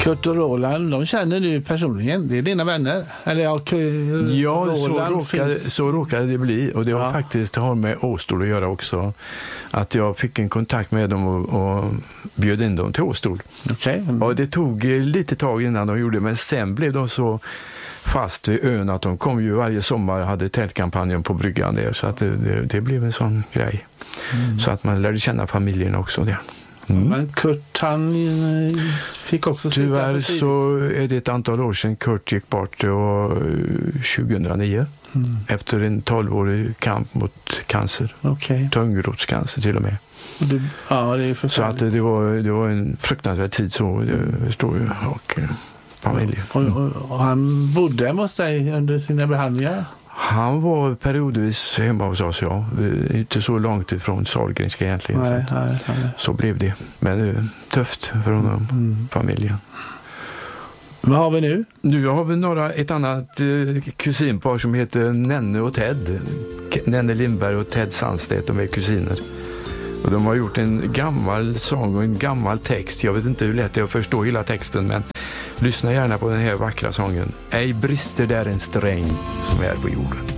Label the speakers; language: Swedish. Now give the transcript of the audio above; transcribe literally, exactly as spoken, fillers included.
Speaker 1: Kurt och Roland, de känner du personligen. Det är dina vänner. Eller ja, K-
Speaker 2: ja så, råkade,
Speaker 1: finns...
Speaker 2: så råkade det bli. Och det har ja. faktiskt har med Åstol att göra också. Att jag fick en kontakt med dem och, och bjöd in dem till Åstol.
Speaker 1: Okay. Mm.
Speaker 2: Och det tog lite tag innan de gjorde det. Men sen blev de så fast vid ön att de kom ju varje sommar och hade tältkampanjen på bryggan där. Så att det, det, det blev en sån grej. Mm. Så att man lärde känna familjen också där.
Speaker 1: Mm. Men Kurt, han fick också sluta.
Speaker 2: Tyvärr så är det ett antal år sedan Kurt gick bort. Det var tjugohundranio. Mm. Efter en tolvårig kamp mot cancer.
Speaker 1: Okay.
Speaker 2: Tungrotscancer till och med.
Speaker 1: Det, ja, det är förfärligt.
Speaker 2: Så att det var, det var en fruktansvärd tid så. Det stod ju och familjen.
Speaker 1: Mm. Och, och, och han bodde hemma hos dig under sina behandlingar?
Speaker 2: Han var periodvis hemma hos oss, ja. Inte så långt ifrån Sahlgrenska egentligen.
Speaker 1: Nej,
Speaker 2: så,
Speaker 1: nej, nej.
Speaker 2: så blev det. Men det är tufft för honom, mm. familjen.
Speaker 1: Vad har vi nu?
Speaker 2: Nu har vi några, ett annat eh, kusinpar som heter Nenne och Ted. Nenne Lindberg och Ted Sandstedt, de är kusiner. Och de har gjort en gammal sång och en gammal text. Jag vet inte hur lätt det är att förstå hela texten, men lyssna gärna på den här vackra sången. Ej brister där en sträng som är på jorden.